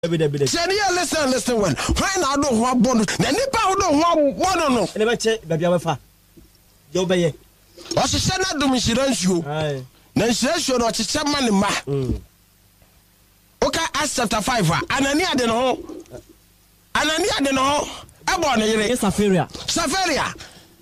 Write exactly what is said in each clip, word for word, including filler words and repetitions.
Send you listen, listen when. When I don't want bonus, then the power don't want one no. Never check, baby. I'm far. Yo, baby. Or she said not do me, she runs you. Then she says, you're not a seven man in ma. Okay, Acts chapter five. And I near the no. And I near the no. I'm born here. Safaria. Safaria.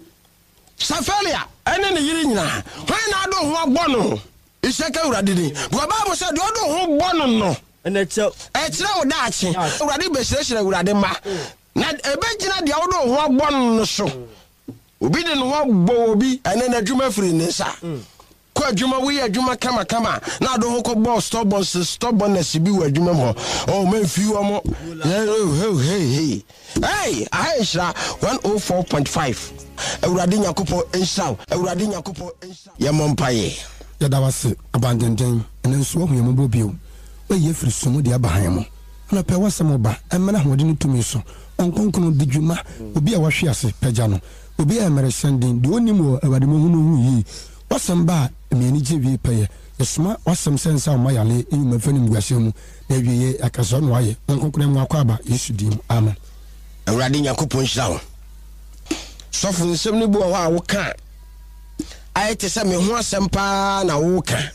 Safaria. And then the year now. When I don't want bonus, it's a coward. But Bible said, you don't want bonus no. And it's so it's no dachi. Already be session with Adema. Not a benchina the auto one one so. Ubi didn't want Bobby and then a Juma free Nessa. Quite Juma, we are Juma Kama Kama. Now the Hoko boss stop on stop on the Sibu where Juma. Oh, man, few more. Hey, hey, hey, I shall one oh four point five. A Radina Couple in South, a Radina Couple in South. Yamompaye. Yadawasi abandoned and then swam Yamobio. Ye free some de abahayamo na pe wasem oba emena hode no tumi so onkonkono dijuma obi a wahwe ase pagano obi a mere sending de onimo awade mo hunu hu yi wasem ba emiani jewie peye yesma wasem sensa o mayale enyuma fani mguasemu na wiye akaso no aye onkonkono mu akwa aba Yesu dim amen awrade yakopon hirawo sofo nsem ne bu o ha wo ka ayete se me ho asem pa na wo ka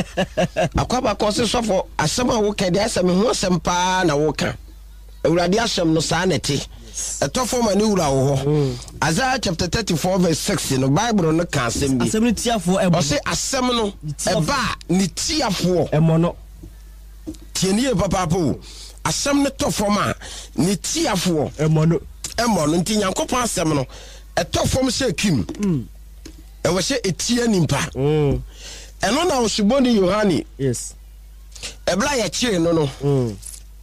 akwaba kose sofo asem a wo ka de asem ho asem pa na wo ka awrade asem no sa neti etofo ma ne wura wo ho Isaiah chapter thirty-four verse six no Bible no ka asem bi asem tiafo ebo o se asem no eba ni tiafo emo no tienie papa po asem ne tofo ma ni tiafo emo no emo no nti Nyankopon asem no etofo m se kim e wo se etie nimpa mm eno na osuboni Yohani yes ebla ya chire no no mm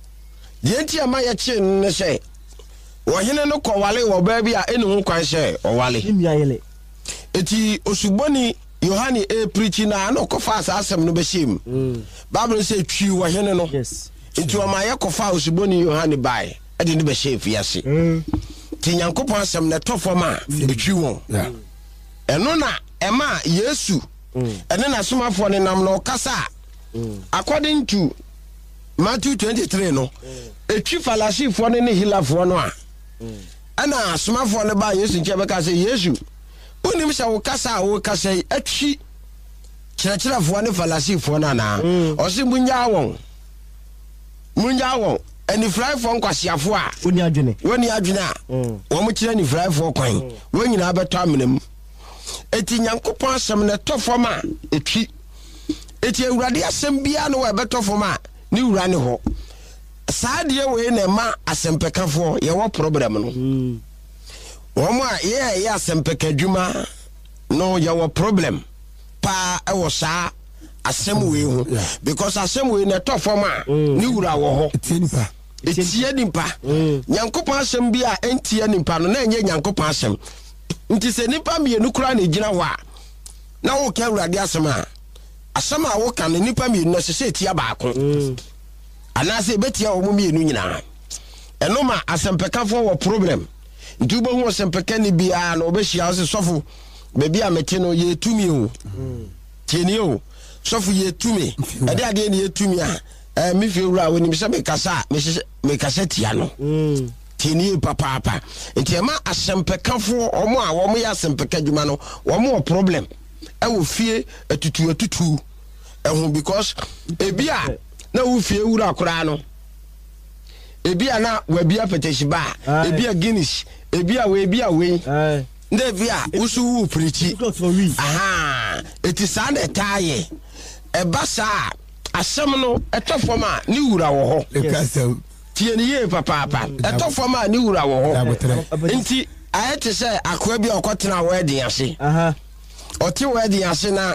ye nti ama ya chire no se wo hene no kwale wo ba bi a enu ho kwan se o wale imiayele eti osuboni Yohani e preach na no kofa asem no be shim mm Bible say twi wo hene no yes eti o ma ye kofa osuboni Yohani bai e de no be shef yase mm ti Nyankopon asem na tofo ma etwi won yeah eno na ema Yesu and then as soon for the name no kasa. According to Matthew twenty-three, no, a chief fallacy for the healer for no. And as soon for the by yes in Jabaka say Yesu. When him shall kasa o kasa a chi church of one fallacy for nana or Simbunya won. Munya won. And the fly from Kwasiafua. When you are doing when you are doing one much any fly for coin. When you have a time. Eti Nyankopon asem na tofoma etwi eti awurade asem bia no we betofoma ni wura ne ho saade we na ma asempekafo ye wo problem no mm wo a ye ye asempekadwuma no ye wo problem pa e wo sa asem we ho because asem we na tofoma ni wura wo ho etie nipa etie nipa Nyankopon asem bia entie nipa no na enye Nyankopon asem nti se nipa mienu kura na gina ho a na wo ka awurade asema asema wo ka na nipa mienu na sese tia baako ana se betia wo mienu nyina eno ma asempekafo wo problem nti wo hu asempeka ni bia na obehia se sofo bebi a meti no ye tumi o tieni o sofo ye tumi ade ade ni ye tumi a eh mi fi wura woni mi se me kasa me kasa tia no tini papa papa enti ma asempekafo omo a wo mo ya asempeka dwuma no wo mo problem e wo fie atutu atutu ehun because ebia na wo fie wura akora no ebia na wabia peteshiba ebia guinness ebia we ebia we nde bia usu wu prichi aha eti sa na taye e basa asem no etofoma ni wura wo ho tieni ye papa papa etofoma ni wura wo ho nti ayete se akoa bia okotena wedding ase aha oti wedding ase na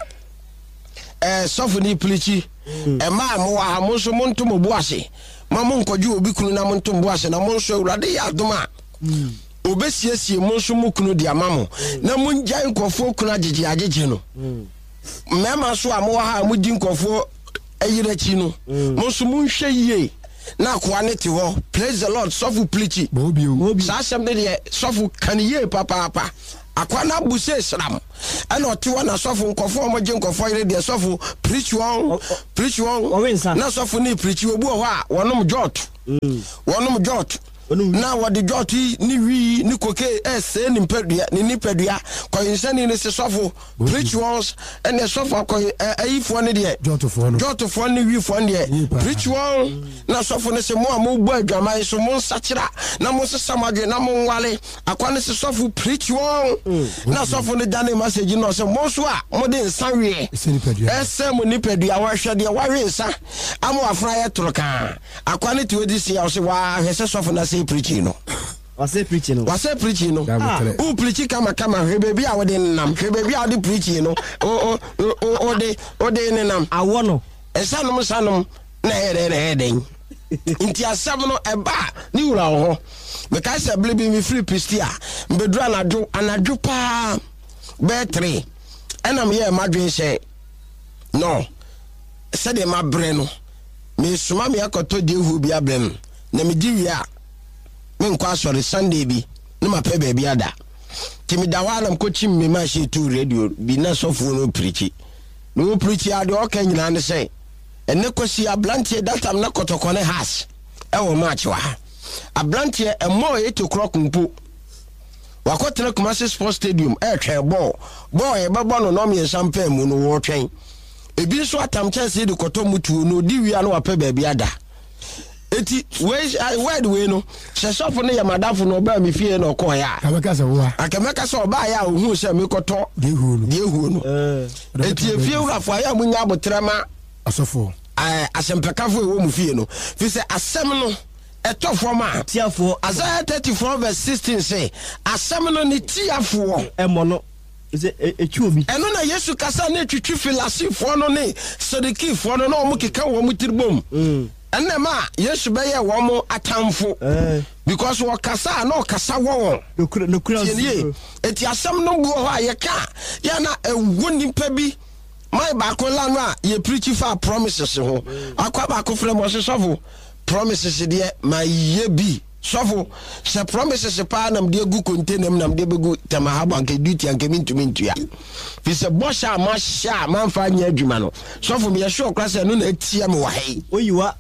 eh sofu ni plichi e ma mo wa mo so mo ntomo bu ase ma mo nkoju obi kunu na mo ntomo bu ase na mo so awurade ya adoma obesiesie mo so mo kunu dia mamo na mo njai nkofo kunu agege agege no mema so amo ha mo di nkofo ayirachi no mo so mo nhwe yie na kwa ne ti ho praise the Lord sofu plichi bobi o sa sem de sofu kan ye papa papa akwa na buse sram ana otiwa na sofu nkofo mo je nkofo yire de sofu preach one preach one na sofu ni preach obu ho a wonom jot Wonum jot. Na wadi jot ni wi ni koke ese ni mpedua ni nipadua koyinsani ni sesofo preach ones and the sofo ko ayifo ne de jotofo no jotofo ni wi fo ne preach one na sofo ne se mo amu bo adwaman so mo nsakira na mo sesamadwe na mo nwale akwa ne sesofo preach one na sofo ne dane message no se mo so a mo de nsanwe ese mo nipadua wa hwede wa we nsa amu afra ye toroka akwa ne tiwedi si ya so wa hwese sofo na se preaching no wase preaching no wase preaching no u preach kama kama hebebi a wode nam hebebi a wode preaching no o o o de o de ne nam awo no esanom sanom na ere ere den nti asam no eba ni wura ho me ka se blebi mi free pistia mbedura anadwo anadwo pa be three enam ye madwen she no se de mabre no me suma me akoto de hu bi abrem na me di wi a me nkwa sorry Sunday bi no mape baby ada timi dawala mkochi me ma she tu radio bi na sofo no preach no preach ade o kan nyina ne say ene kosi ablantie datam na kotokone has e wo match wa ablantie e mo eight o'clock mpo wakotena Kumasi Sports Stadium e twen ball ball e bebo no no me champagne mu no wo twen ebi so atam chance de koto mutu no di wi a no wape baby ada eti we word we no sesofo ne yamadafo no ba mi fie no ko ya abeka se wo akemeka se oba ya ohun se mi koto de hu no de hu no eti efie urafo ya munya abotrama asofo eh asempekafo e wo mu fie no fi se asem no etofo ma tiafo Isaiah thirty-four verse sixteen say asem no ni tiafo emo no ise echu obi eno na Yesu kasa na twitwi filasifo no ne sedekifo no na omo keka wo mu tirbom mm enema Yesu be ye wo mo atamfo eh because wo kasa na o kasa wo no no kura eti asem no bu ho ayeka ya na ewo nipa bi mai ba ko la no a ye preach for promises ho akwa ba ko frem wo sofo promises de ma ye bi sofo se promises pa nam de gu container nam de begu tamahaba nke duty anke mintumi ntua fi se bosha ma sha ma fa nya adwuma no sofo me ye sure kwase no na etia me wa hei oyiwa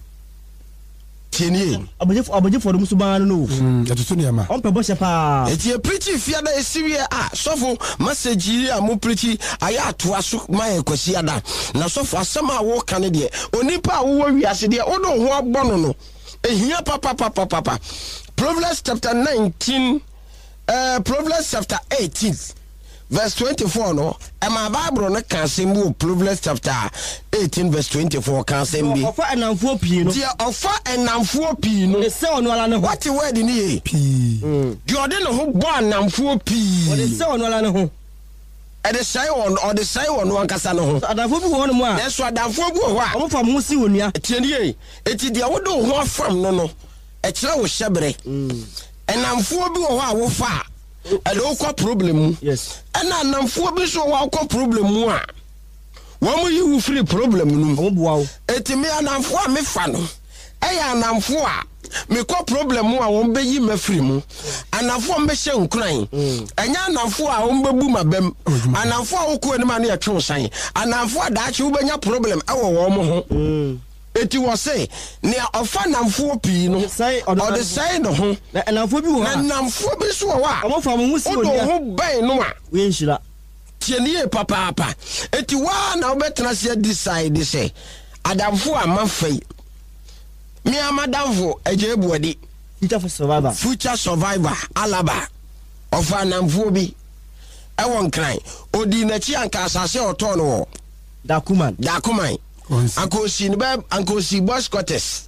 tienie abojefo abojefo dum so ban no mm atutu ne ma on pe bo shepa eti e preach fia da esiwie a sofo message a mo preach aya ato aso ma ekosi ada na sofo asema wo kan de onipa wo wiase de o do ho agbono no ehia papa papa papa Proverbs chapter nineteen uh Proverbs chapter eighteen verse twenty-four no am a Bible no can say mu Proverbs chapter eighteen verse twenty-four can say bi ofa enamfo pi no dia ofa enamfo pi no e se onu ala ne ho what word ni pi di ode no ho bo enamfo pi o de se onu ala ne ho e de sai on o de sai on wan kasa no ho adamfo bi ho no mu a e so adamfo bi ho a o fam ho si onua tienie eti dia wo do ho afam no no e kire wo hyebre enamfo bi ho a wo fa e do ko problem yes ena enamfo bi so wa ko problem mu a wo mu yi free problem no o bua o eti me enamfo a me fa no e ya enamfo a me ko problem mu a wo be yi ma free mu enamfo me hye nkran enya enamfo a wo be bu mabem enamfo a wo ko ni ma na ye twe san enamfo a da che wo benya problem e wo wo mo ho eti wo say ne ofa namfo pi no o de say no ho na namfo bi wo na namfo bi so wo a o mo fa mo si o do ho ban no a we nshira tienie papa papa eti wa na obetena se decide say adamfo amafai mi amadamfo eje ebuodi future for survivor future survivor alaba ofa namfo bi e won kran odi na chi anka asase oto no wo dakuman dakuman Uncle si ni ba Uncle si boys quarters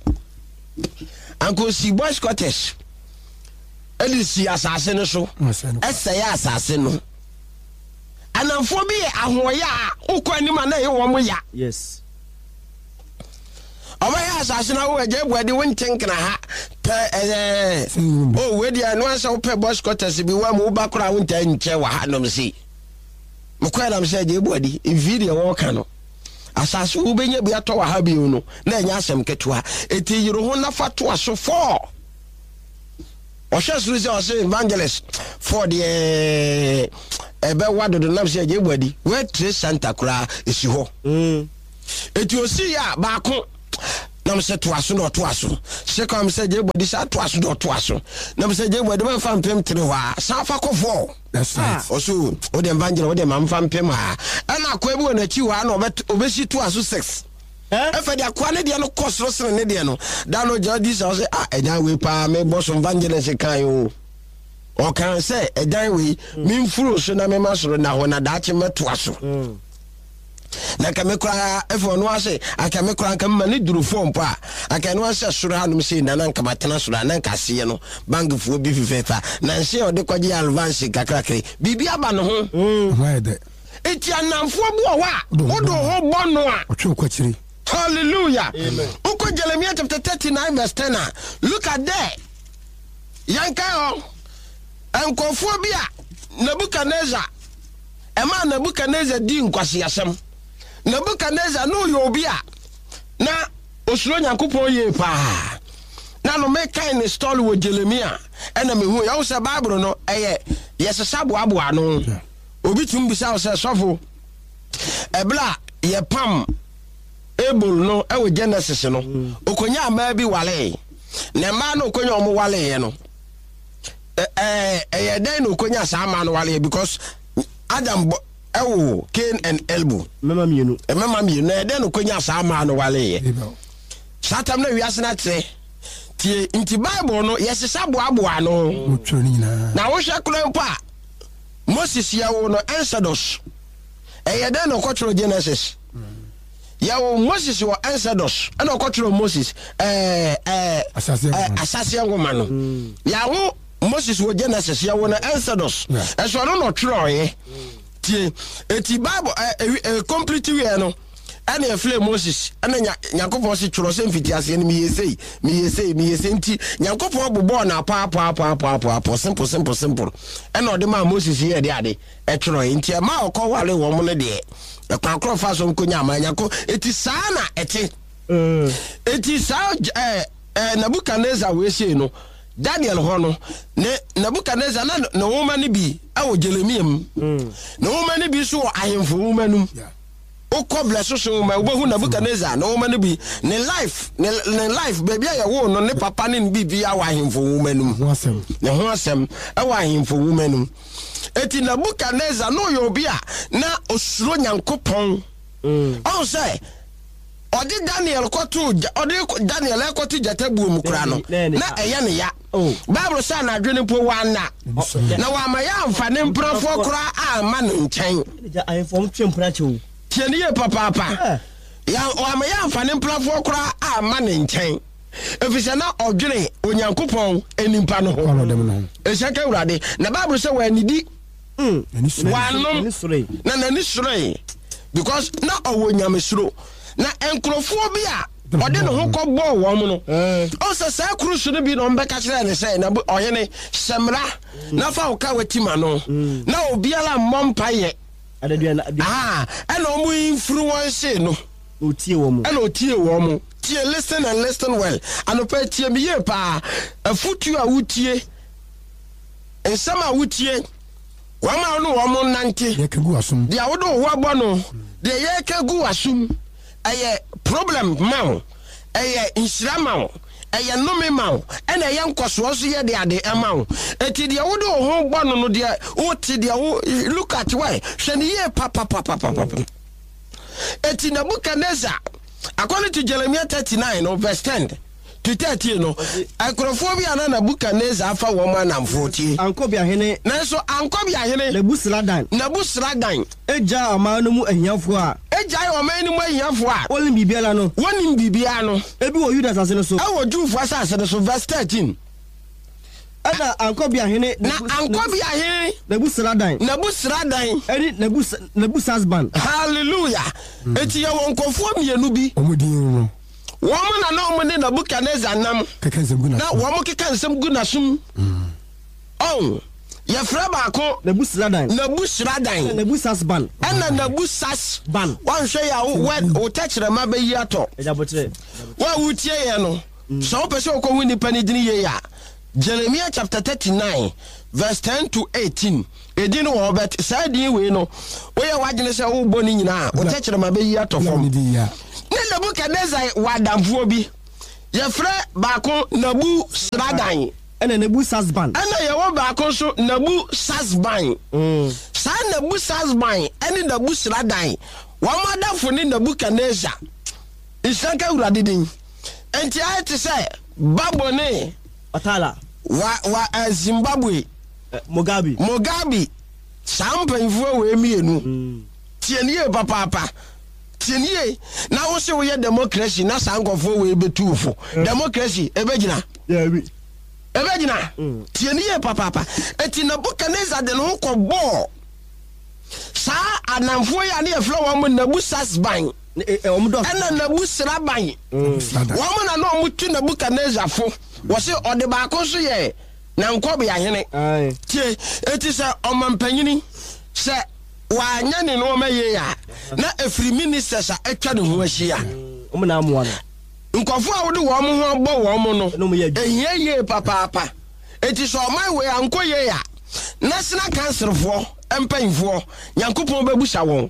Uncle si boys quarters eli si asase no so ese ya asase no anamfo bi ahoya ukọ ni ma na ye wo mo ya yes oba ya asase na wo eje buade won tenkna ha pe eh oh we dia no ansa wo pe boys quarters bi wa mo ba kora won tan nche wa ha no msi mo kwa na mse eje buade video wo ka no asase wo benye bia to wa ha bi no na enya asem ketua eti yiro ho na fato aso for o shesuru se o se evangelist for the ebe wado do na se je buadi we tre santa kura esi ho mm eti osi ya ba ko na me se to aso na to aso se ka me se je body sa to aso na to aso na me se je body man fa mpem tere wa sa fa kofo that's right oso o de evangel o de man fa mpem ha na akwa bi na chi wa na obesi to aso six eh e fa de akwa ne de no kosro sene ne de no da no jadi sa say ah edan we pa me boss evangel se kan yo o kan say edan we me mfuro so na me masoro na ho na da che meto aso na kamekura efo no ase akamekura nkamma ni duru form pa akanu ase soro hanum se na na nkamatena soro na nkase no bankfo bi fifefa na nse ode kwaje advance kakrakre bibi aba no ho why the eti anamfo bu wa odo ho bono a otwe kwachiri hallelujah uko Jeremiah chapter thirty-nine verse ten look at there yanka ho enkofo bi a Nebuchadnezzar ema Nebuchadnezzar di nkwase yasem Nebuchadnezzar no yo obi a na osuro Nyankopon ye pa na no make kind story with Jeremiah ena me hu ya wo se Bible no eye yesesabo abo ano obi tum bisa wo se sofo ebla ye pam able no e wo Genesis no okonya ama bi wale na ma no okonya omo wale ye no eh eh den no okonya sa ma no wale because Adam ewo Cain and Abel mama mienu e mama mienu e den no konya sa ma no wale ye satam na wiase na tre tie inti Bible no yesesa boaboa no na wo hwe kro mpa Moses yawo no Exodus e ye den no kotro Genesis yawo Moses wo Exodus e no kotro Moses eh eh asase ngoma no yawo Moses wo Genesis yawo na Exodus e so no no tro ye tie eti Bible eh complete we no ana e fle Moses ana Nyankopon se tro se mfiti ase ni mi yesei mi yesei mi yesei nti Nyankopon bobo na pa pa pa pa pa simple simple simple ana ode ma Moses ye de ade e tro nti e ma okọ wale wo mo ne de e kwa kro fa so nkonya ma Nyanko eti saa na eti eh eti saa eh Nebuchadnezzar we se no Daniel hono ne Nebuchadnezzar na na woman ni bi awo Jeremiah mu na woman ni bi so ahemfo woman num o ko bless so ma obohu Nebuchadnezzar na woman ni bi ne life ne life baby ya wo no ne papa ne bi bi awo ahemfo woman num ho asem ne ho asem awo ahemfo woman num eti Nebuchadnezzar no yo bi a na osuro Nyankopon o say odi Daniel kotu odi Daniel ekotu jatabu mu kura no na eye ne ya Bible say na adwene po wana na wa ma ya amfa ne mprafo kura a ma no nchen I form twempra chew tieni ye papa papa ya wa ma ya amfa ne mprafo kura a ma ne nchen efise na odwene Onyankopon enimpa no ho e seka urade na Bible say wa nidi mm wanom na na ni sure because na owo nyamesuro na enkrofo bi a ode no ho kɔbɔ wo mo no o se sa krusu no bi no mbeka kire ne se na oyene semra na fa wo ka watima no na obiala mmompa ye ah ena omu influence no otie wo mo ena otie wo mo tie listen and listen well anopa tie mi ye pa afutu a wutie ensama wutie wa ma no wo mo nante ye kegu asum dia wo do wo abɔ no de ye kegu asum aye problem maw aye insira maw aye nome maw ena ye nkoso so ye de ade emaw eti de wo do ho gbo no no de wo ti de wo look at why hwe ne ye papa papa papa eti Nebuchadnezzar according to Jeremiah thirty-nine no verse ten to thirty no akrofo bi ana Nebuchadnezzar afa wo ma namfo tie ankobi ahene na so ankobi ahene Nebusradan Nebusradan eja amanu mu ahiafo a eja o man mu ahiafo a wolim bibia no wonim bibia no ebi wo Judas asase no so e wo Jufo asase no so verse thirteen ada ankobi ahene na ankobi ahene Nebusradan Nebusradan eri Nebus Nebusasban hallelujah eti ye won kofo mienu bi omudin no woman na no mo ne Nebuchadnezzar nam kekenzem guna na wo mo kekenzem guna sum oh ye fra ba ko Nebusradan Nebusradan Nebusasban ana Nebusasban wan hwe ya wo techre ma ba yi ato ejabotre wa wutie ye no so wo pese ko hu nipa ni dini ye ya Jeremiah chapter thirty-nine verse ten to eighteen edin wo bet say din we no wo ye wagene se wo boni nyina wo techre ma ba yi ato fom ne Nebuchadnezzar wadamfo bi yefre baako Nabu Sradan ene Nebu Sasban ana yewo baako so Nabu Sasban mm sa Nabu Sasban ene Nabu Sradan wa madafo ne Nebuchadnezzar isanka urade din enti ayete say babone Atala wa wa uh, Zimbabwe uh, Mugabe Mugabe sampanfo we mienu mm. tienie papa papa tienie na wo se wo ye democracy na sankofo we betufo mm. democracy ebegina yeah we ebegina mm. tienie papa papa eti Nebuchadnezzar de no ko bo sa anamfo ya na eflo wo mo Nabu Sasban ena Nabu Sraban wo mo na no mo tu Nebuchadnezzar fo wo se ode ba ko so ye na nkobe ya hene tie eti se omampanyini se wa nya ne no maye ya na efri ministers a etwa ne ho ahia o na amoa no nkofo a wode wo mo ho bo wo mo no ehiyeye papa papa eti so man we ankoye ya national council fo empanfo yankopon babusa won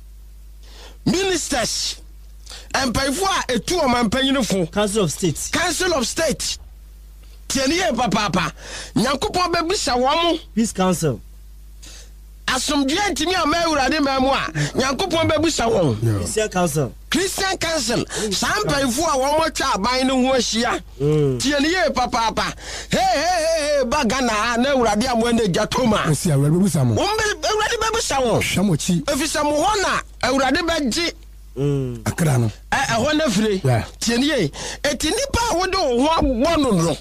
ministers empanfo a etu omampanyini fo council of state council of state tieniye papa papa yankopon babusa won peace council asomdwe ntimi amawurade mamu a yankopon babusa won Christian council Christian council sampanfo a won motwa aban no ho ahia tieniye papa papa hey hey hey bagana na urade amo na jatoma esi awurade babusa mo won urade babusa won hwamochi efisa mo hona urade baji mm akra no eh ho na fire tieniye etinipa wode ho agbo no no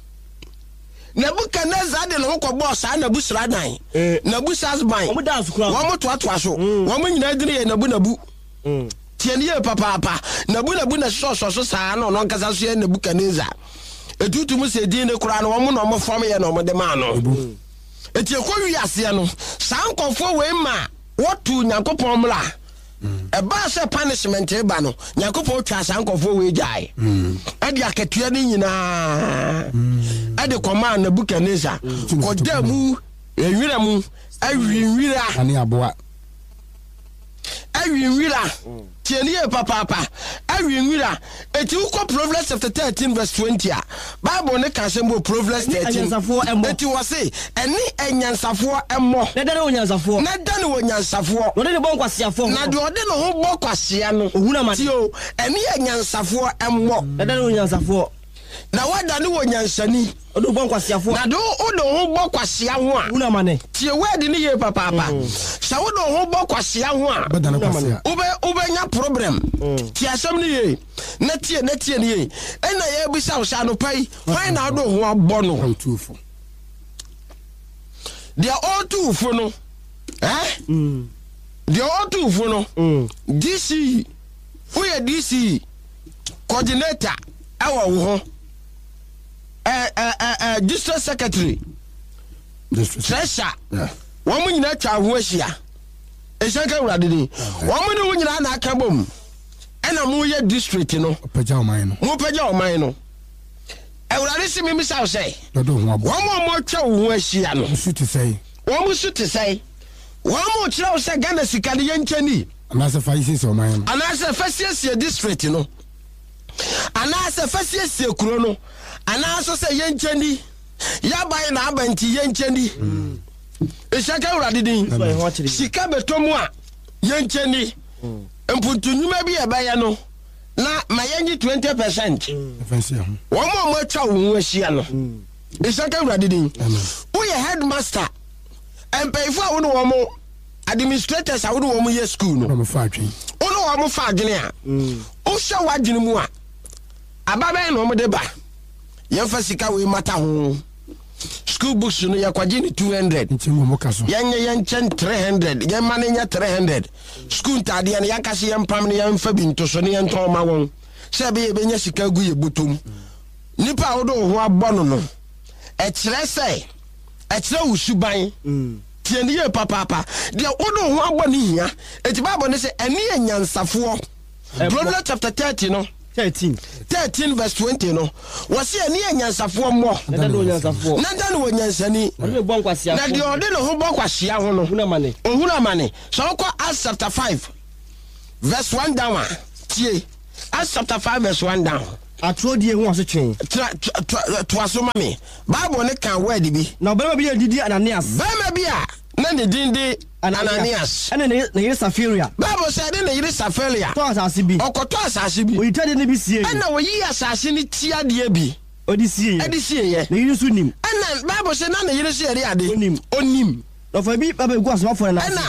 Nebuchadnezzar de no ko boss a Nabu Sradan Nabu Sasban omo dance kura wo mo to ato aso wo mo nyina dire ye Nabu Nabu tieniye papa papa Nabu Nabu na so so so sa no no nkasa so ye Nebuchadnezzar etutu mu se din ne kura no wo mo no mo fam ye no mo de ma no eti ekwo wi ase no sankofo we ma wotu nyankopon mla eba se punishment e ba no nyankopon twa sankofo we jai ade akatua ni nyina ade command Nebuchadnezzar koda mu enwira mu awinwira ani aboa awinwira tieniye papa papa awinwira eti uko Proverbs chapter thirteen verse twenty a Bible ne ka sembo Proverbs thirteen eti wose eni enyansafo emmo na dane onyansafo na dane onyansafo no de bon kwasiafo na de ode no ho bo kwasia no ohuna ma tio eni enyansafo emmo na dane onyansafo na wada ne wonyansani odo bon kwasiafo na do odo ho bo kwasia ho a ohuna ma ne tie word ni ye papa papa sa wodo ho bo kwasia ho a badana kwasia ube ube nya problem ti asem ni ye na tie na tie ni ye ena ye bisa wo sha no pai why na do ho abo no tufo dia all tufo no eh mm dia all tufo no D C who ye D C coordinator awo wo eh eh eh district secretary district treasurer wo mu nyina twa ho ahia esanka urade ni wo mu ne wo nyina na aka bom ena mu ye district no pagya oman no mu pagya oman no urade si mi misa say dodo ho abo wo mu mo twa ho ahia no su ti say wo mu su ti say wo mu kira wo say Ghana sika ne yenchani anase fa isi so oman no anase fa siesie district no anase fa siesie kuro no anase say yenchani ya bai na abanti yenchani Ishaka urade din sika betomu a yencheni empuntunyuma bi ebaya no na mayenyi twenty percent fancy ho wo mo mo atwa wo ahia no Ishaka urade din wo ye headmaster empayfo a wo no wo mo administrators a wo no wo mo ye school no mo fa adwen wo no wo mo fa adwen a wo hwa wadwen mu a ababen no mo de ba yemfa sika we mata ho school books no yakwaje ni two hundred ntimu mo kaso yanye yenchen three hundred ye manenya three hundred school tade ya yakase yempam ne yemfa binto so ne yenton ma won se be ye benya sika gu ye butom nipa wodo ho abono no e kire se e kire usuban tie ne ye papa papa de wodo ho abono hia eti babo ne se ene enyansafo Proverbs chapter thirty no thirteen thirteen verse twenty no wasi eni enyansafo mo na dane onyansafo na dane onyansani ode bon kwasiafo na de ode no ho bon kwasia ho no ohuna ma ne ohuna ma ne so ko Acts chapter five verse one down tie Acts chapter five verse one down. Atro die hu asotwen. To asoma me. Bible ne kan word bi. Na obema bi didi Ananias. Bema bi a na ne din de Ananias. Ene ne yire Safiria. Bible say de ne yire Safiria. To asase bi. Okoto asase bi. Oyitade ne bi sie. Ana oyi asase ni tia de bi. Odi sie. Edi sie ye. Ne yire su nim. Ana Bible say na ne yire sie de ade. Onim. Onim. No fa bi baba gu asoma fo na. Ana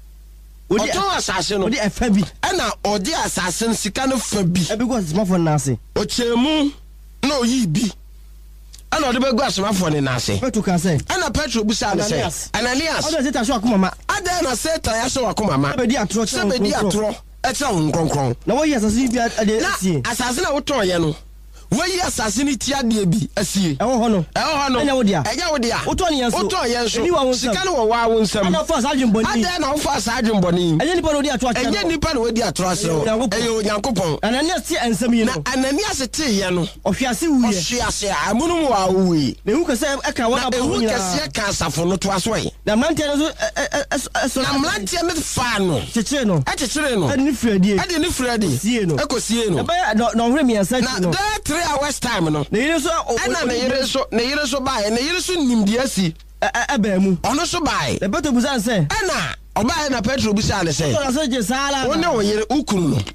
odi asase no. Odi efa bi. Ana odi asase sika no fa bi. E bi gu asoma fo na ase. O chemu na oyi bi. Ana odi be gu asoma fo ne na ase. Petro ka say. Ana Petro busa ne say. Ananias. Odo se ta so akoma ma. Ada na Satan ya so akoma ma. Be di atro che. Se be di atro. E tra wo nkronkron. Na wo yi asase bi ade asie. Na asase na wo ton ye no. Wo yi asase ni tia de bi asie. E wo ho no. E wo ho no. Enya wo dia. Enya wo dia. Wo ton ye so. Wo ton ye so. Ni wa wo nsam. Sika no wo wa wo nsam. Ana fa sajin boni. Ada na wo fa sajin boni. Enye nipa no di atro che. Enye nipa no di atro ase. Eyo Nyankopon. Ananias ti ensam yi no. Na Ananias ti ye no. Ohwiase wuye. Ohwiase amunu mu wa wuye. Ne hu kase e ka wona ba hu kase ka asafo no to aso yi. Na mante no so na mante ne fa no. Cheche no. E cheche no. E ni fredi. E ni fredi. Sie no. E ko sie no. E ba no hwe mi ansa no. Na that three hours time no. Ne yire so ana ne yire so ne yire so bae ne yire so nimdi asi e ba mu ono so bae e Petro busa nse ana obae na Petro busa ne se so so je sala woni wo yire ukunu no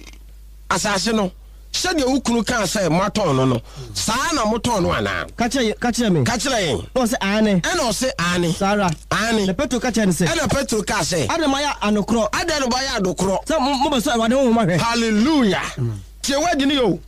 asase no se de ukunu kan se maton no no saa na moton no ana ka che ka che me ka che yen no se ane ana o se ane sara ane ne Petro ka che ne se ana Petro ka se ada maya anokro ada no baya adokro so mo be so awade ho ma hwe hallelujah tie wadi ni yo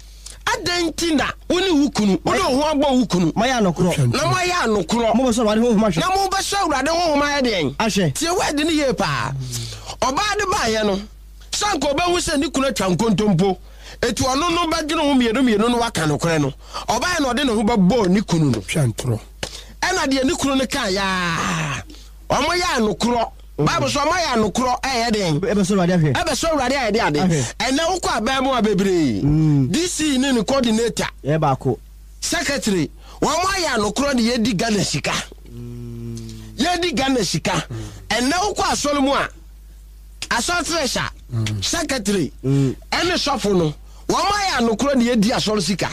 adantina woni wukunu woni ho agbo wukunu maya anokro na maya anokro mo be so awade ho ma hwe na mo be so awade ho ma ye den ahwe tie wadi ni ye pa oba de ba ye no sanko be hu se ni kuna twa nkontompo etu ono no ba gino ho mienu mienu no waka no kore no oba ye no de no ho ba bo ni kunu no twantro ena de ni kunu ne kan ya omo ya anokro Bible so ma ya nokro eh den e be so awade ahwe e be so awade ade ade ena wo kwa ba mu abebre D C ni ni coordinator e ba ko secretary wo ma ya nokro de ye di Ghana sika ye di Ghana sika ena wo kwa asole mu a asole treasure secretary ene sofo no wo ma ya nokro de ye di asole sika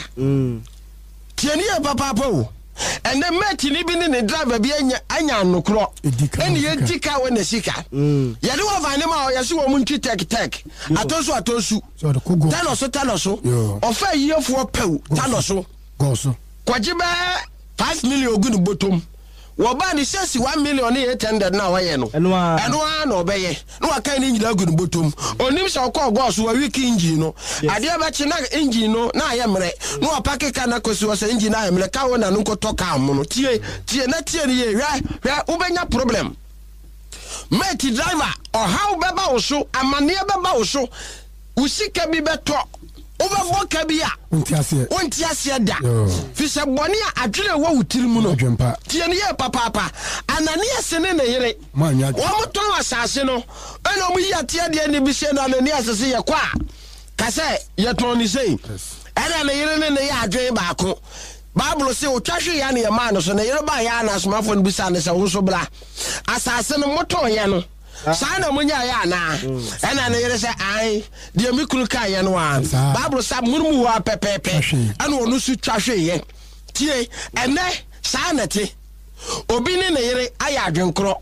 tieni e papa pa o ene meti ni bi ni ne driver bi anya anya nokro ene ye dika we na sika ye de wo vane ma o ye se wo mu ntwi tek tek atosu atosu tano so tano so ofa yefo pew tano so go so kwaji be five million ogun botom wo ba ni sesi one million e attended na waye no eno a eno a na obeye no aka ni nyina ogun botom onim se okọ go so wa wiki engine no ade ba chi na engine no na aye mre no opake ka na kosi wo se engine na aye mre ka wo na no nkoto ka mo no tie tie na tie ni ye hwa hwa ubenya problem mate driver o how beba wo so amane beba wo so usika bi beto Over boka bia. Unti asie. Unti asie da. Fi se boni a adwere wo wutiri mu no. Tie ne ye papa papa. Anania sene ne yere. Manya. Wo moton asase no. Eno mu yi atie de ne bi se na Anania sese ye kwa. Ka se ye ton ni sei. Ena ne yere ne ne ye adwen ba ko. Bible say o twahwe ya ne ye ma no so ne yere ba ya na asomafo no bi sa ne se wo so bra. Asase no moton ye no. Sana munya ya na ena na yere se ai de mikuru ka ye no an Bible sa murmu wa pepepe ena onu su twahwe ye tie ene sana te obi ne na yere aya adwenkro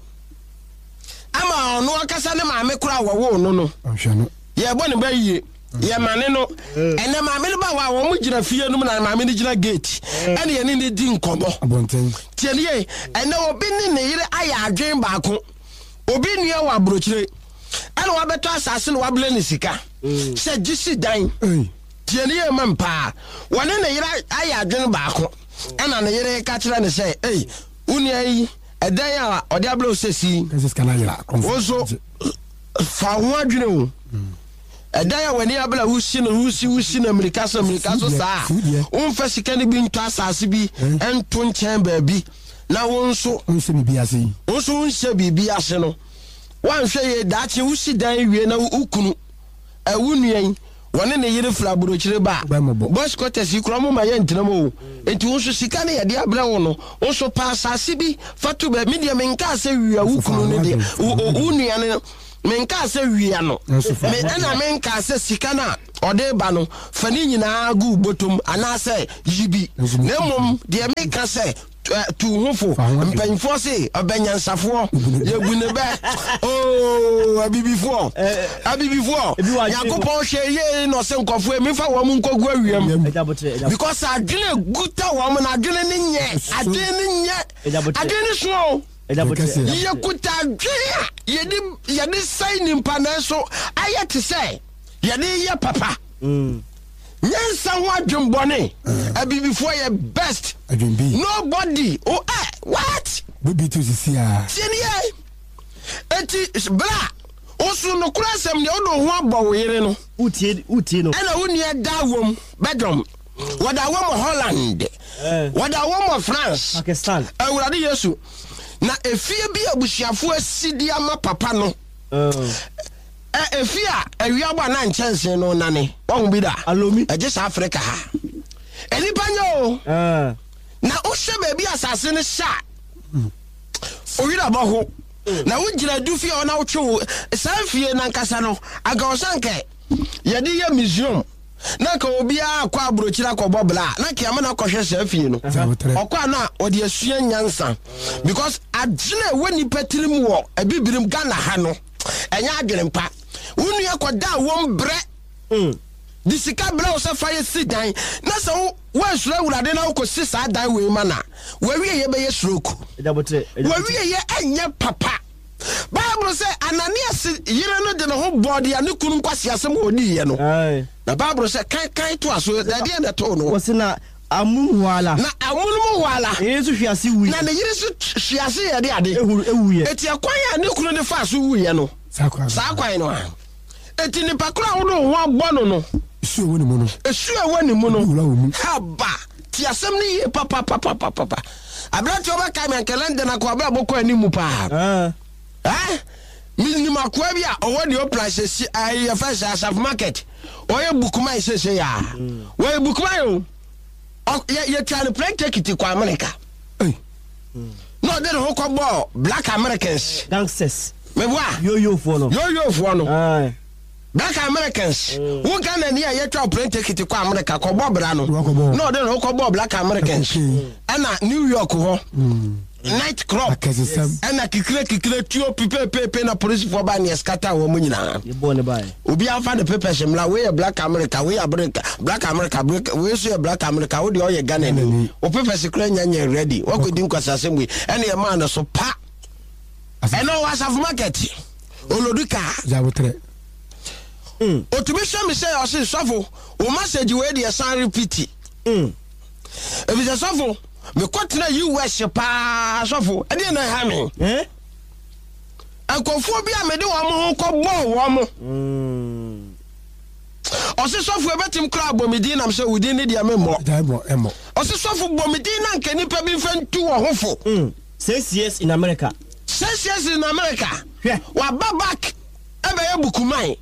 ama onu akasa ne maame kura wo no no ye bo ne ba yie ye mane no ene maame ne ba wa wo mu gina fie no na maame ne gina gate ene ye ne ne di nkobo abonten tie ne ene obi ne na yere aya adwen ba ko obi nua wa brochire ana wa beto asase no wa ble ne sika se gisi dan tie ne ye mampa wone ne yira aya adwen baako ana ne yire ka kire ne se eh unia yi edan a ode ablo osesi sika na yira ozo fa ho adwene o edan a wani abla wusi no wusi wusi na America so America so saa unfa sika ne bi nto asase bi ento nchen ba bi na wonso unse bibi ase wonso unse bibi ase no wanhwe ye daache wusi dan wie na ukunu awunuan wone ne yire flaburo kire ba boss quarters ikro mo ma ye ntinamo enti wonso sika ne ye de abra wo no wonso pa asase bi fatu ba media menka ase wia ukunu ne de unuan ne menka ase wia no me ana menka ase sika na ode ba no fani nyina gu botom anase yibi na mom de meka se tu hofo mpanfo se obenyansafo yegune be oh abibifo abibifo yakopon hweye no se nkofo emifa wo mu nkogu awiem because adwene guta wo mu na adwene ne nye adwene nye adwene so ye guta adwene yedi yedi sai nimpa na so ayete se yedi ye papa mm Nyansa ho adwembone abibifo ye best nobody oh eh what baby to see ah tinie eti bra osu no kurasem ne odo ho abọ were no utie utie no ana woni dawom bedom wadawom Holland wadawom France Pakistan awurade Yesu na efie bi abusuafo asidi ama papa no eh efia ewiaba na nchense no nane won bi da alomi eje sa Africa ha enipa nyo eh na o hwe ba bi asase ne sha o wira ba ho na wo gira du fie ona wo twe san fie na nkasa no aga o sanke ye de ye museum na ka obi akwa abrochira ko bobla na ka am na ko hwe sa fie no okwa na o de asua nyansa because agene woni patirim wo abibirim Ghana ha no enya adwerempa wonu yakoda won bre mm disika bre o se faye sidan na se wo asura awurade na ko sisa dan we mana wawie ye be ye stroke edabotre wawie ye enye papa Bible say Ananias yire no de no ho body ane kunu nkwase asem oni ye no na Bible say kan kan to aso da de na to no wo se na amun wala na amun wala yesu hwiase wi na ne yire su hwiase ye de ade ewu ye eti akwan ya ne kunu ne fa so wu ye no sa kwan no eti ni pakura wo no ho agbo no esu ewo ni mu no esu ewo ni mu no haba ti asem ni ye papa papa papa abrati oba kai men kalenda na kwa bra boko ani mu pa eh eh mi ni makwa bia owo de oprice si ai ya fa sa market oye bukuma isese ya we bukuma yo ye try to play take it kwa America eh no de ho ko bo black Americans gangsters me bua yo yo fo no yo yo fo no eh black Americans who can any ye try to take it kwa America ko bo bra no no de ho ko bo black Americans ana New York ho night club ana kikire kikire tuo pipe pepe na police for ba ne scatter wo munyina ye bo ne bai obi afa the papers mla we black America we America black America we so black America we de oye Ghana ni o papers kura nyanya ready wo ko din kwasase mwe ene ye man so pa eno was of market oloduka jabotre mm automation me say o se sofo o message we de san repeat mm e bi sofo me kwatena U S pa sofo e de na ha me eh akofo bi a me de wo mo ko bo wo mo mm o se sofo e betim kra bo me din na me se wudi ne dia me mo dai bo emo o se sofo bo me din na nka nipa bi fantu wo hofo mm six years in America six years in America wa babak e be bukumai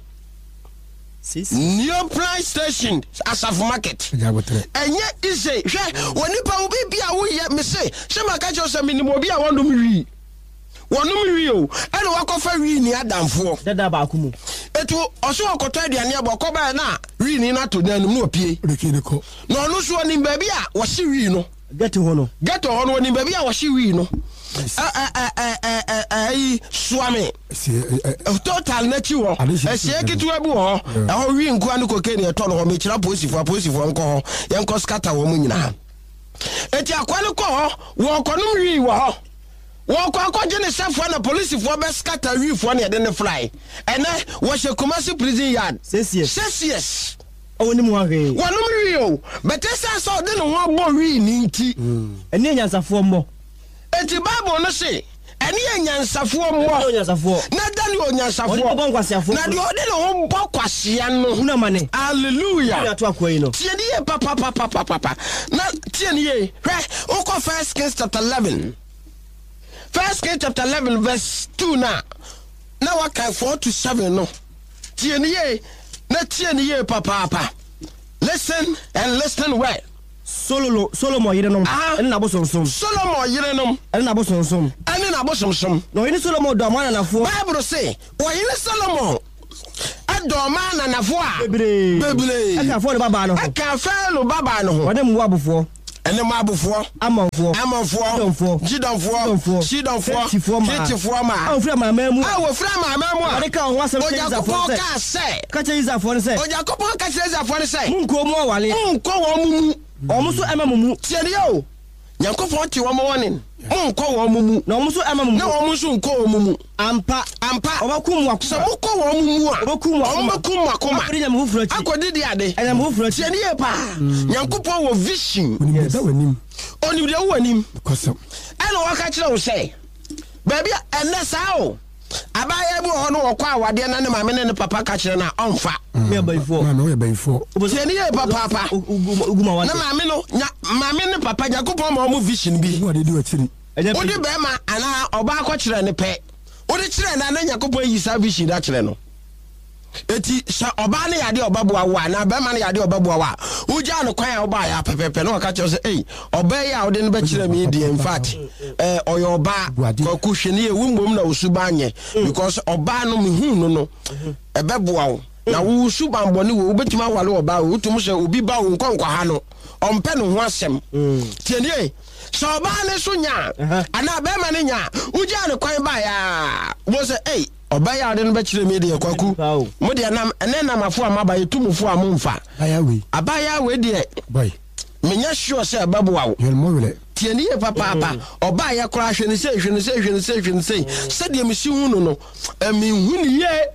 New price station as of market. And yet is say, when you pa obi bia wo ye me say, se maka cho se minimo bia won dum wi. Won dum wi o, e no wakofa wi ni adamfo. Dada ba akumu. Etu oso okoto aduane aboko ba na wi ni na to nanum no opie. No no so ni ba bia wo se wi no. Get ho no. Get ho no ni ba bia wo se wi no. Eh eh eh eh eh eh swami total na chi wo ehie kitu abu ho e ho wi nku anu kokeni e to no ho me kira posifo posifo nko ho ye nko scatter wo munyina eti akwani ko ho wo konum wi wo ho wo ko akoje ne safo na policefo be scatter wi fo na ye de ne fly ene wo hye Kumasi prison yard six years six years oni mu ahwe wonum wi o betesa so de no ho abo wi ni nti ene nyansafo mo eti Bible no say eni enyansafo mo onyansafo na dani onyansafo oni bo nkwasiafo na de ode no bo kwasea no una mane hallelujah ya to akoyi no tie die papa papa papa na tie nie hwe oko First Kings chapter eleven First Kings chapter eleven verse two na na waka four to seven no tie nie na tie nie papa papa listen and listen well. Solo Solomon yirenom ene na bosonsom Solomon yirenom ene na bosonsom ene na bosonsom no yini Solomon do amana na fo Bible say o yini Solomon ɛdɔ ma nanafo a bebre bebre aka fo ne baba no aka fa no baba no ho wode mu abofo ene ma abofo amanfo amanfo jidonfo shidonfo titifo ma a ofra mama mu a ofra mama mu a wode ka ho asem Ojakopon ka se ka che Izafo ne se Ojakopon ka che Izafo ne se munko mu awale munko wo mumu omo so ema mumu tiene yo Nyankopon ti wo mo wonin munko wo mumu na omo so ema mumu na omo so nko wo mumu ampa ampa obakum wa so mukọ wo mumu a obakum wa obakum wa koma akodi mu furo chi akodi di ade ena mu furo chi tiene ye pa Nyankopon wo vision oni da wanim oni de wo wanim kosam ena waka kire wo se baby enne saa o abaya bi ho no wo kwa awade na ne mame ne papa ka kire na onfa me bayfo na no ye bayfo tiene ye papa papa uguma wa na mame no mame ne papa Nyankopon ma mo vision bi wo de di wachiri odi be ma ana oba akọ ne pe odi kire na na Nyankopon yi sa vision da kire no eti sha oba ne yade oba boa wa na be ma ne yade oba boa wa uja no kwan oba ya pepepe no ka kire say eh oba ya odi ne be kire me di in fact eh oyo oba ko ku hwe ne e wumbom na osuba anye because oba no me hu no no e be boa wo na wo suba mbone wo betima wale oba wo tum se obi ba wo nkonkwa ha no ompe no ho asem tienie so oba ne so nya ana be ma ne nya uja ne kwan ba ya wo say eh oba ya de no be kire me de kwaku mo de nam ene namafo amaba yetumufo amomfa ayawe abaya we de boy menya sure say ababoa wo yel mo wele tieni ye papa papa oba ya kora hwe ne se hwe ne se hwe ne se hwe ne se se de mesi hu no no emi hu ni ye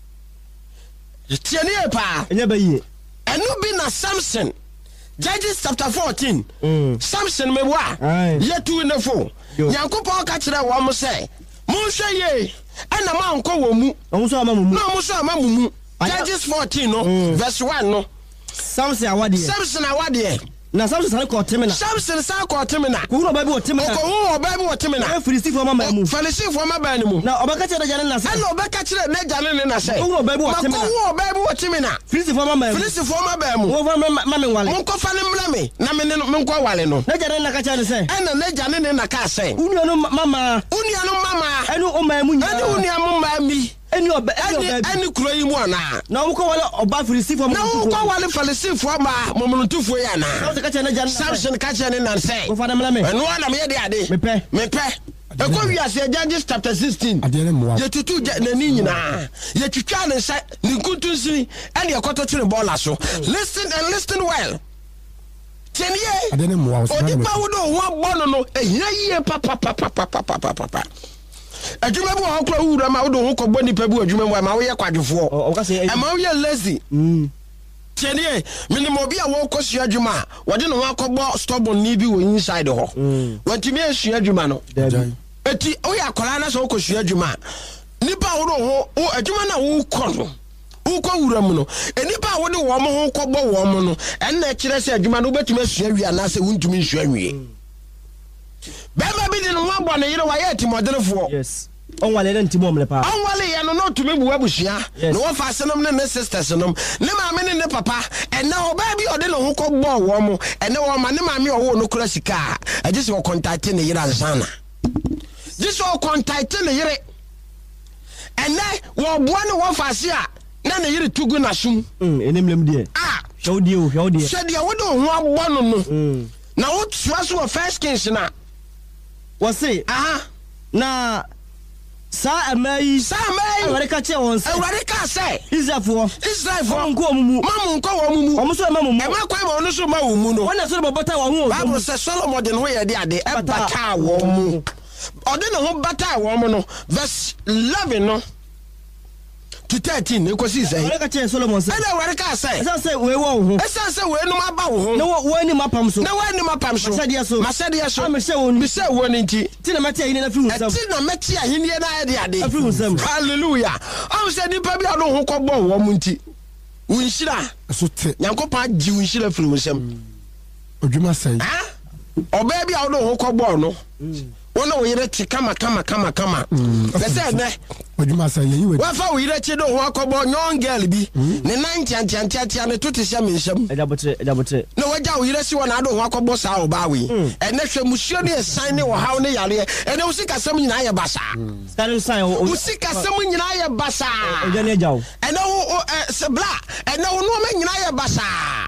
tieni ye pa enya bayi enu bi na Samson Judges chapter fourteen Samson me wa yetu ne fo Nyankopon ka kire wo mo se mo hwe ye ana ma nko wo mu omo so ama mumu no mo so ama mumu Judges fourteen no verse one no Samson awade Samson awade na Samson sare ko temena Samson sare ko temena ko hu oba bi o temena ko hu oba bi o temena e Filistifo mama mu Filistifo mama ni mu na oba ka kire jane na se ana oba ka kire na jane ne na se ko hu oba bi o temena ko hu oba bi o temena Filistifo mama mu Filistifo mama mu wo fa mama wale mo ko fa ne mra me na me ne me nko wale no na jane na ka kire se ana na jane ne na ka se unu no mama unu no mama enu o ma mu nya enu unu am ma mi eni oba eni oba eni kuro yi mu ana na wo ko wale oba Filistifo na wo ko wale Filistifo ma momruntufo ya na Samson ka kire na jane Samson ka kire ne na se wo fa na mra me enu na me de ade me pe me pe eko wi ase Judges chapter sixteen adere mo ye tutu nani nyina ye twitwa ne nsa ne nkuntunsi ene ekoto twene bola so listen and listen well tienie adere mo wa odipa wo do ho bono no ehia yie papa papa papa papa papa adwuma bi wo kora wura ma wo do ho kɔbɔ nipa bi adwuma mu ma wo ye kwadwefo o ka se e ma wo ye lazy mm tienie minimo bi a wo kɔsua adwuma wɔde no ho akɔbɔ stubborn ni bi wo inside ho wɔntimi asua adwuma no eti o ya kola na so ko sua adwuma nipa wo ho o adwuma na wo kɔ no wo kɔ wura mu no enipa wo de wo mo ho kɔbɔ wo mo no en na kire se adwuma no betumi asua wi ana se wuntumi nsua wi bema bi de no ho bɔ ne yire wa ye timodelefo yes on wale na ntimo mle pa on wale ya no no tumi bu abusua no wo fa senom ne ne sisters nom ne maame ne ne papa en na oba bi ode no ho kɔbɔ wo mo en na wo ma ne maame wo no kura sika agye se wo contact ne yire ansana this all contact ne yire ene wo boa ne wo faase a na ne yire tugu na sum mm enemlem die ah hwodi o hwodi se de wo do ho abɔ no no na wo tua so wo first kings na wo se aha na sa amai sa amai aware ka che won se aware ka se Israelfo Israelfo nko mumu mamu nko wo mumu omo so ma mumu e ma kwa ma onu so ma wo mu no wona so bobota wo hu Bible say Solomon de no ye de ade e bata wo mu ode no ho bata wo mu no verse eleven no to thirteen ne ko si say aware ka che Solomon se e aware ka se esa se we wo hu esa se we no ma ba wo hu na wo ni mapam so na wo ni mapam so masade so masade so am se wo ni bi se wo ni nti ti na mate ahini na fi hu sam ti na mate ahini na de ade afi hu sam hallelujah am se ni pa bi ado ho ko bo wo mu nti wunshira so te Nyankopon agi wunshira firi mu sam odwuma sai ah oba bi ado ho ko bo no wona wo yere chi kama kama kama kama be say ne odwuma say ye we wa fa wo yere chi do ho akobo young girl bi ne nan tian tian tian tian ne to te hye menhyam edabotre edabotre no waja wo yere si wona do ho akobo sa wo ba we ene hwe musuo ne san ne wo haw ne yare ene wo sika sam nyina ye basa standing sign wo sika sam nyina ye basa ejane ejaw ene wo se bla ene wo no ma nyina ye basa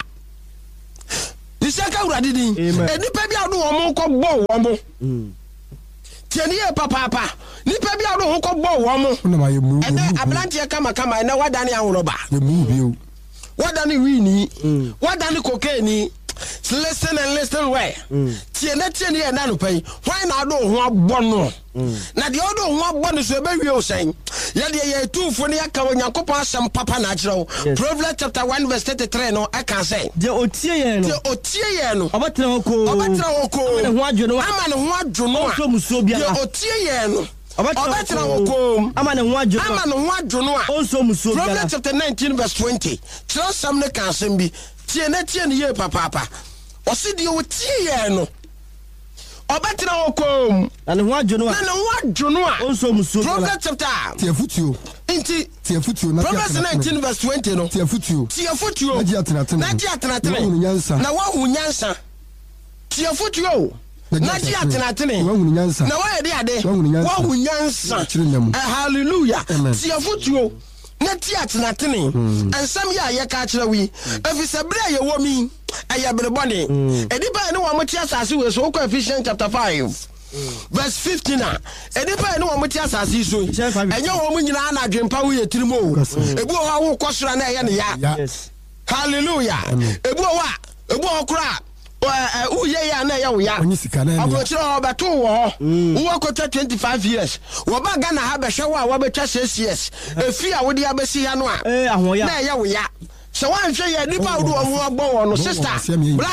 Isaka urade din enipa bia do wo mo ko bo wo mo tieni e papa papa nipa bia do ho ko bo wo mo na ma ye mu ene ablante kama kama ene wadane ahoroba ye mu bio wadane wini wadane cocaine listen and listen where tiene tiene e na no pai why na do ho abo no na de odo ho abo no so be wi o sen ya de ye tufo ne aka Onyankopon asem papa na agirawo Proverbs chapter one verse thirty-three no aka say de otie ye no de otie ye no obatira hoko obatira hoko ama ne ho adwono ama ne ho adwono so musuo bia de otie ye no obatira hoko ama ne ho adwono ama ne ho adwono a onso musuo bia Proverbs chapter nineteen verse twenty tell some ne kan asem bi tie na tie ne ye papa papa osi de otie ye no obatira hoko na ne ho adwono na ne ho adwono a onso musuo bia Proverbs chapter tie futuo inti tie futuo na Proverbs nineteen verse twenty no tie futuo tie futuo na ji atenatene na ji atenatene na nyansa na wa hu nyansa tie futuo na ji atenatene wa hu nyansa na wa yede ade wa hu nyansa hallelujah tie futuo na tie atenatene ansam ya ye ka kire wi afisa bra ye wo mi aye berebone edipa ne wa mo tie asase we so ko Ephesians chapter five verse fifteen na edipa ne wa mo tie asase so enye wo mo nyina na adwempa wo ye tirimo ebu ho wo kosora na ye ne ya yes hallelujah ebu ho a ebu ho kura eh uye ya na ya wo ya onyi sika na abo kire ho beto wo wo kota twenty-five years wo ba Ghana ha be hwe wo a wo betwa six years efi a wo di abesi ya no a eh ahoya na ya wo ya so wan hwe ye nipa wo do wo agbo wo no sister bra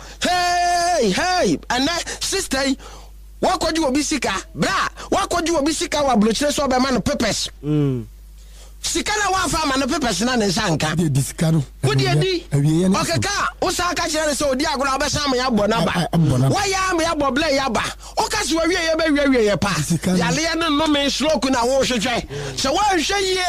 hey hey and sister wakoju obi sika bra wakoju obi sika wa blochire so be ma no papers mm sika na wa fa ma no papers na ne nsanka de disika no wo de di okeka wo sa ka kire so odi agora obe sa ma ya bo na ba wa ya ma ya bo ble ya ba o ka so wie ye ba wie wie ye pa ya le ne no me stroke na wo hwehwe so wa hwe ye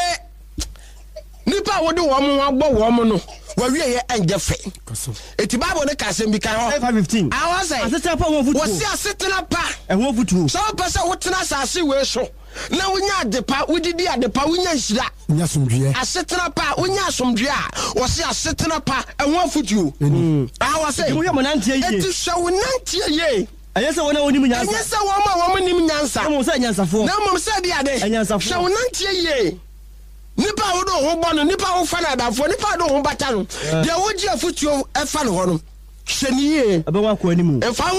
nipa wo de wo mo agbo wo mo no wa wie ye anje fe eti bible ne ka sem bi kan ho five fifteen I say aseta pa wo futu wo si asetena pa e ho futu so pesa wo tena asase we so na wonya adepa wodidi adepa wonya nhira nya somdue asetena pa wonya asomdue a wo si asetena pa e ho futu I say mo ye mo nantie ye eti so wo nantie ye ayese wona woni nyansa ayese wo ma wo nim nyansa mo se nyansafo na mo se dia de nyansafo so wo nantie ye nipa wo do ho bo no nipa wo fa na adafo nipa do ho bata no de wo gi afutuo e fa no ho no hweniye abewa ko animu e fa